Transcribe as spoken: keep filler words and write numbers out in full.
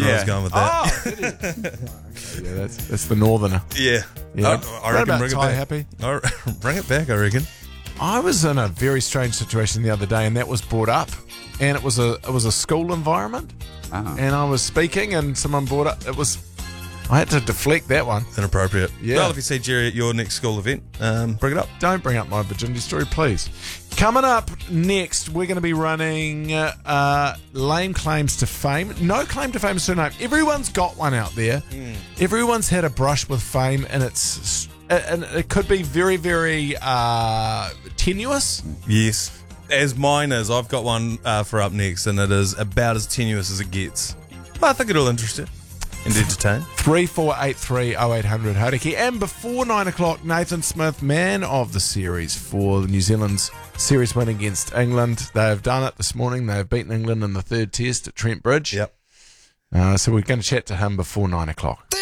where I Yeah. was going with that. Oh, did he? Okay, yeah, that's, that's the northerner. Yeah. Yeah. I, I What reckon about bring it Ty back. Happy? I, bring it back, I reckon. I was in a very strange situation the other day, and that was brought up, and it was a it was a school environment, Ah. and I was speaking, and someone brought up it was. I had to deflect that one. Inappropriate. Yeah. Well, if you see Jerry at your next school event, um, bring it up. Don't bring up my virginity story, please. Coming up next, we're going to be running uh, uh, lame claims to fame. No claim to fame is too lame. Everyone's got one out there. Mm. Everyone's had a brush with fame, and it's and it could be very, very uh, tenuous. Yes. As mine is, I've got one uh, for up next, and it is about as tenuous as it gets. But I think it'll interest you and entertain. three four eight three oh eight hundred Hauraki. And before nine o'clock, Nathan Smith, man of the series for New Zealand's series win against England. They have done it this morning. They have beaten England in the third test at Trent Bridge. Yep. Uh, so we're going to chat to him before nine o'clock.